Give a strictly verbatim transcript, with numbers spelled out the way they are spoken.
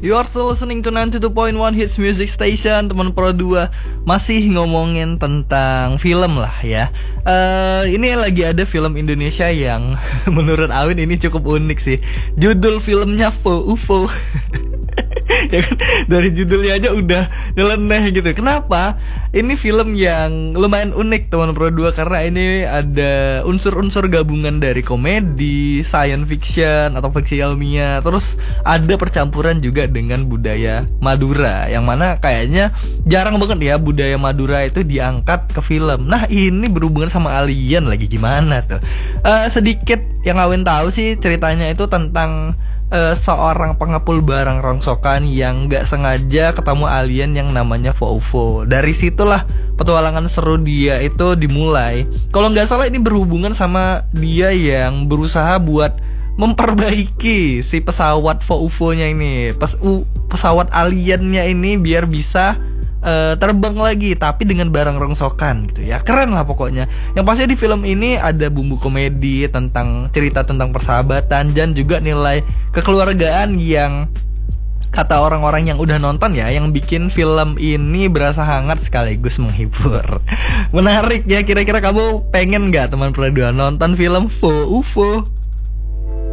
You are still listening to ninety two point one Hits Music Station, teman Pro dua. Masih ngomongin tentang film lah ya. uh, Ini lagi ada film Indonesia yang menurut Awin ini cukup unik sih. Judul filmnya Fo U F O. Ya kan? Dari judulnya aja udah nyeleneh gitu. Kenapa? Ini film yang lumayan unik teman Pro dua, karena ini ada unsur-unsur gabungan dari komedi, science fiction atau fiksi ilmiah. Terus ada percampuran juga dengan budaya Madura, yang mana kayaknya jarang banget ya budaya Madura itu diangkat ke film. Nah ini berhubungan sama alien lagi, gimana tuh? uh, Sedikit yang Awin tahu sih, ceritanya itu tentang Uh, seorang pengepul barang rongsokan yang gak sengaja ketemu alien yang namanya Fo U F O. Dari situlah petualangan seru dia itu dimulai. Kalau gak salah ini berhubungan sama dia yang berusaha buat memperbaiki si pesawat Fo U F O-nya ini, Pes- uh, pesawat aliennya ini biar bisa Uh, terbang lagi, tapi dengan barang rongsokan gitu ya. Keren lah pokoknya. Yang pasti di film ini ada bumbu komedi, tentang cerita tentang persahabatan, dan juga nilai kekeluargaan yang kata orang-orang yang udah nonton ya, yang bikin film ini berasa hangat sekaligus menghibur. Menarik ya, kira-kira kamu pengen gak teman Pro dua nonton film Fo U F O?